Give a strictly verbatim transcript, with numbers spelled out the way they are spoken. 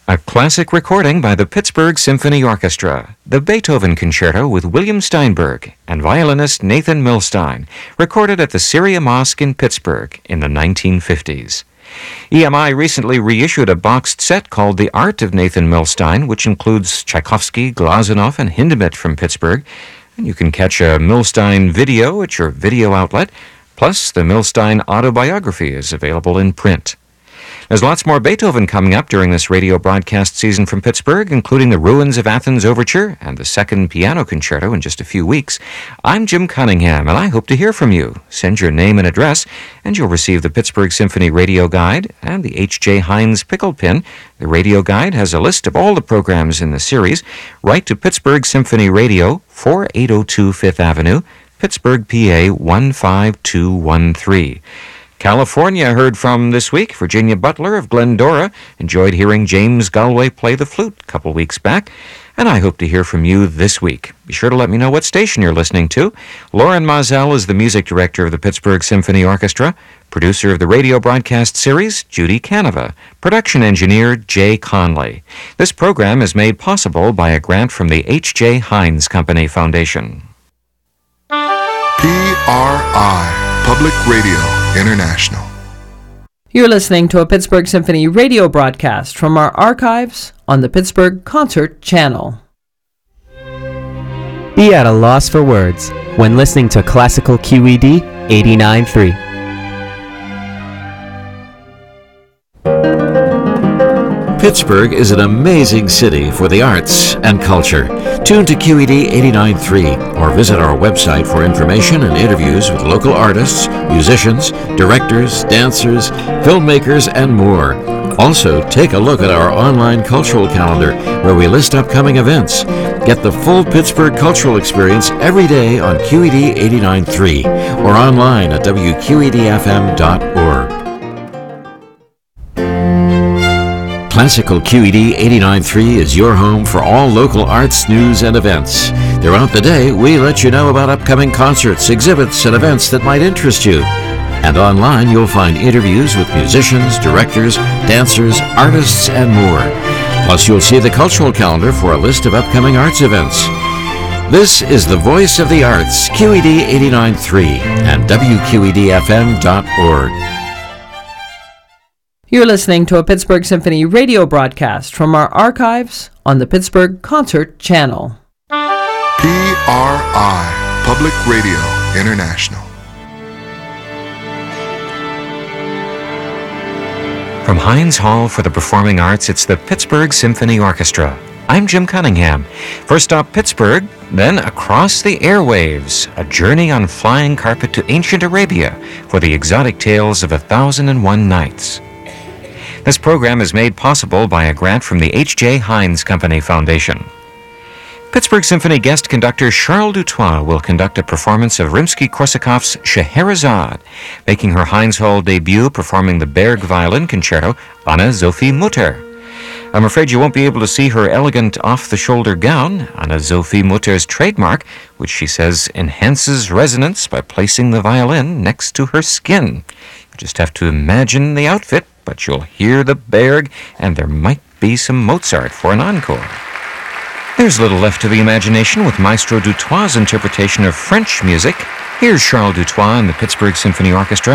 A classic recording by the Pittsburgh Symphony Orchestra, the Beethoven Concerto with William Steinberg and violinist Nathan Milstein, recorded at the Syria Mosque in Pittsburgh in the nineteen fifties. E M I recently reissued a boxed set called The Art of Nathan Milstein, which includes Tchaikovsky, Glazunov, and Hindemith from Pittsburgh. And you can catch a Milstein video at your video outlet, plus the Milstein autobiography is available in print. There's lots more Beethoven coming up during this radio broadcast season from Pittsburgh, including the Ruins of Athens Overture and the Second Piano Concerto in just a few weeks. I'm Jim Cunningham, and I hope to hear from you. Send your name and address, and you'll receive the Pittsburgh Symphony Radio Guide and the H J Heinz Pickle Pin. The Radio Guide has a list of all the programs in the series. Write to Pittsburgh Symphony Radio, forty-eight oh two Fifth Avenue, Pittsburgh, P A one five two one three. California heard from this week. Virginia Butler of Glendora enjoyed hearing James Galway play the flute a couple weeks back, and I hope to hear from you this week. Be sure to let me know what station you're listening to. Lauren Moselle is the music director of the Pittsburgh Symphony Orchestra. Producer of the radio broadcast series, Judy Canova. Production engineer, Jay Conley. This program is made possible by a grant from the H J Heinz Company Foundation. P R I, Public Radio International. You're listening to a Pittsburgh Symphony radio broadcast from our archives on the Pittsburgh Concert Channel. Be at a loss for words when listening to Classical Q E D eighty-nine point three. Pittsburgh is an amazing city for the arts and culture. Tune to Q E D eighty-nine point three or visit our website for information and interviews with local artists, musicians, directors, dancers, filmmakers, and more. Also, take a look at our online cultural calendar where we list upcoming events. Get the full Pittsburgh cultural experience every day on Q E D eighty-nine point three or online at W Q E D F M dot org. Classical Q E D eighty-nine point three is your home for all local arts, news, and events. Throughout the day, we let you know about upcoming concerts, exhibits, and events that might interest you. And online, you'll find interviews with musicians, directors, dancers, artists, and more. Plus, you'll see the cultural calendar for a list of upcoming arts events. This is the Voice of the Arts, Q E D eighty-nine point three and W Q E D F M dot org. You're listening to a Pittsburgh Symphony radio broadcast from our archives on the Pittsburgh Concert Channel. P R I, Public Radio International. From Heinz Hall for the Performing Arts, it's the Pittsburgh Symphony Orchestra. I'm Jim Cunningham. First stop Pittsburgh, then across the airwaves, a journey on flying carpet to ancient Arabia for the exotic tales of a thousand and one nights. This program is made possible by a grant from the H J Heinz Company Foundation. Pittsburgh Symphony guest conductor Charles Dutoit will conduct a performance of Rimsky-Korsakov's Scheherazade, making her Heinz Hall debut performing the Berg Violin Concerto, Anna-Sophie Mutter. I'm afraid you won't be able to see her elegant off-the-shoulder gown, Anna-Sophie Mutter's trademark, which she says enhances resonance by placing the violin next to her skin. You just have to imagine the outfit, but you'll hear the Berg, and there might be some Mozart for an encore. There's little left to the imagination with Maestro Dutoit's interpretation of French music. Here's Charles Dutoit and the Pittsburgh Symphony Orchestra